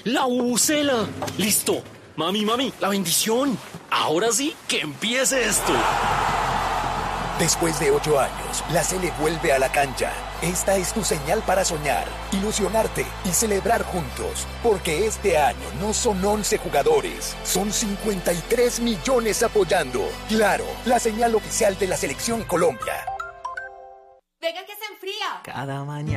¡La bubucela! ¡Listo! Mami, la bendición. Ahora sí, que empiece esto. Después de 8 años, la Sele vuelve a la cancha. Esta es tu señal para soñar, ilusionarte y celebrar juntos. Porque este año no son 11 jugadores, son 53 millones apoyando. Claro, la señal oficial de la Selección Colombia. Venga que se enfría. Cada mañana.